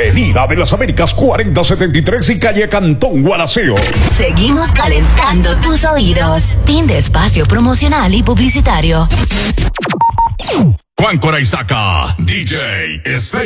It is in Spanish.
Avenida de las Américas 4073 y calle Cantón Gualaceo. Seguimos calentando tus oídos. Fin de espacio promocional y publicitario. Juan Coraizaca, DJ